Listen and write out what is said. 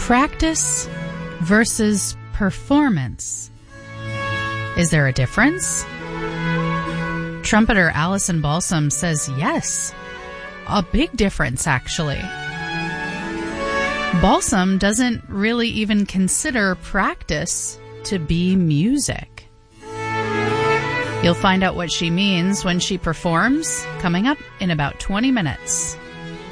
Practice versus performance. Is there a difference? Trumpeter Allison Balsam says yes. A big difference, actually. Balsam doesn't really even consider practice to be music. You'll find out what she means when she performs, coming up in about 20 minutes.